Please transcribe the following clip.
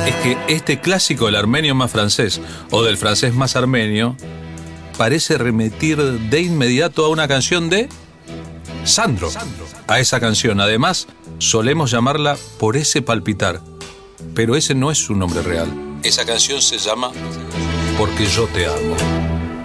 Es que este clásico del armenio más francés o del francés más armenio parece remitir de inmediato a una canción de Sandro. A esa canción, además, solemos llamarla Por ese palpitar, pero ese no es su nombre real. Esa canción se llama Porque yo te amo.